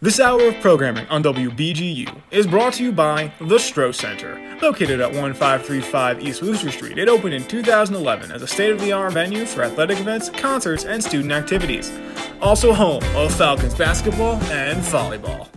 This hour of programming on WBGU is brought to you by the Stroh Center. Located at 1535 East Wooster Street, it opened in 2011 as a state-of-the-art venue for athletic events, concerts, and student activities. Also home of Falcons basketball and volleyball.